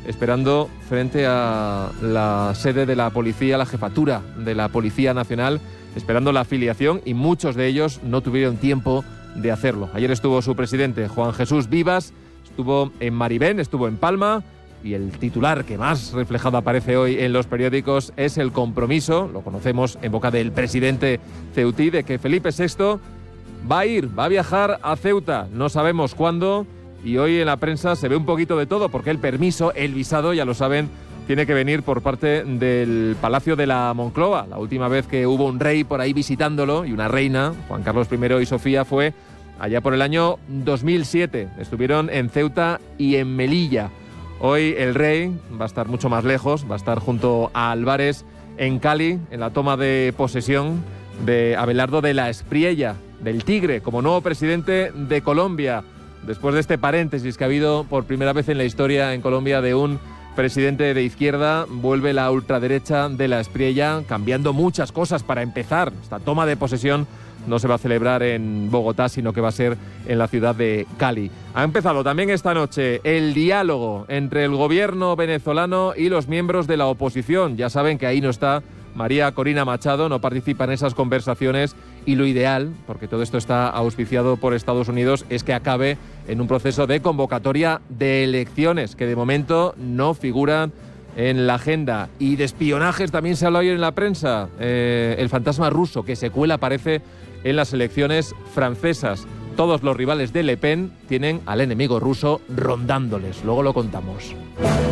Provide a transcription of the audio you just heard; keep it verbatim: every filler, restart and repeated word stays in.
esperando frente a la sede de la policía, la jefatura de la Policía Nacional, esperando la afiliación, y muchos de ellos no tuvieron tiempo de hacerlo. Ayer estuvo su presidente, Juan Jesús Vivas, estuvo en Maribén, estuvo en Palma, y el titular que más reflejado aparece hoy en los periódicos es el compromiso, lo conocemos en boca del presidente ceutí, de que Felipe sexto va a ir, va a viajar a Ceuta, no sabemos cuándo, y hoy en la prensa se ve un poquito de todo, porque el permiso, el visado, ya lo saben, tiene que venir por parte del Palacio de la Moncloa. La última vez que hubo un rey por ahí visitándolo, y una reina, Juan Carlos primero y Sofía, fue allá por el año dos mil siete. Estuvieron en Ceuta y en Melilla. Hoy el rey va a estar mucho más lejos, va a estar junto a Álvarez en Cali, en la toma de posesión de Abelardo de la Espriella, del Tigre, como nuevo presidente de Colombia, después de este paréntesis que ha habido por primera vez en la historia en Colombia de un presidente de izquierda. Vuelve la ultraderecha de la Espriella, cambiando muchas cosas. Para empezar, esta toma de posesión no se va a celebrar en Bogotá, sino que va a ser en la ciudad de Cali. Ha empezado también esta noche el diálogo entre el gobierno venezolano y los miembros de la oposición. Ya saben que ahí no está María Corina Machado, no participa en esas conversaciones, y lo ideal, porque todo esto está auspiciado por Estados Unidos, es que acabe en un proceso de convocatoria de elecciones, que de momento no figuran en la agenda. Y de espionajes también se habla hoy en la prensa. Eh, el fantasma ruso que se cuela, parece, en las elecciones francesas. Todos los rivales de Le Pen tienen al enemigo ruso rondándoles. Luego lo contamos.